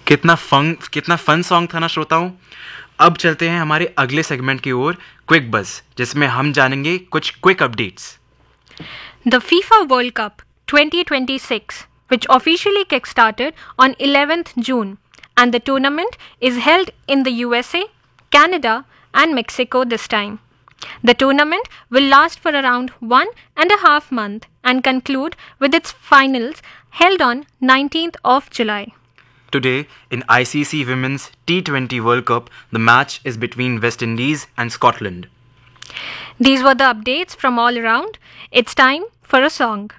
कितना fun song था ना श्रोताओं। अब चलते हैं हमारे अगले सेगमेंट की ओर, क्विक बज़, जिसमें हम जानेंगे कुछ quick updates. The FIFA World Cup 2026, which officially kickstarted on 11th June, and the tournament is held in the USA, Canada, and Mexico this time. The tournament will last for around 1.5 months and conclude with its finals held on 19th of July. Today, in ICC Women's T20 World Cup, the match is between West Indies and Scotland. These were the updates from all around. It's time for a song.